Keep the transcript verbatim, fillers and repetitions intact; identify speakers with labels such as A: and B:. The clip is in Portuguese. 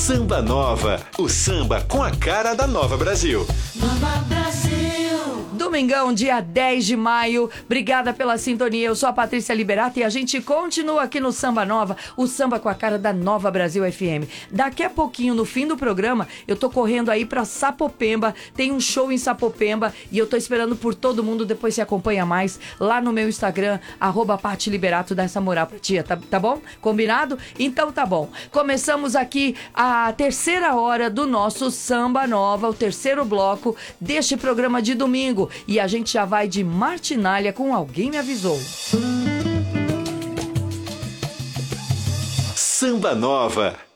A: Samba Nova, o samba com a cara da Nova Brasil.
B: Nova Brasil.
C: Domingão, dia dez de maio. Obrigada pela sintonia. Eu sou a Patrícia Liberato e a gente continua aqui no Samba Nova, o samba com a cara da Nova Brasil F M. Daqui a pouquinho, no fim do programa, eu tô correndo aí pra Sapopemba. Tem um show em Sapopemba e eu tô esperando por todo mundo. Depois se acompanha mais lá no meu Instagram, arroba Pati Liberato, dá essa moral pra tia, tá, tá bom? Combinado? Então tá bom. Começamos aqui a terceira hora do nosso Samba Nova, o terceiro bloco deste programa de domingo. E a gente já vai de Martinália com Alguém Me Avisou.
A: Samba Nova.